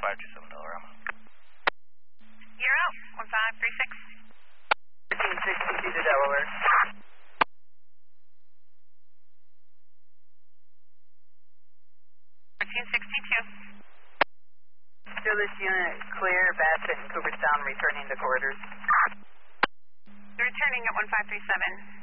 1527 Dollarama. You're out. 1536. 1362 to Delaware. 1362. Fearless unit clear, Bassett and Cooperstown returning to quarters. Returning at 1537.